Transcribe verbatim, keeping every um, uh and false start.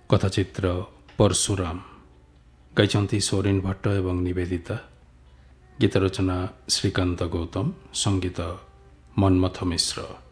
कथाचित्र परशुराम गाइछन्ति सोरेन भट्ट एवं निवेदिता। गीत रचना श्रीकांत गौतम, संगीत मनमथ मिश्र।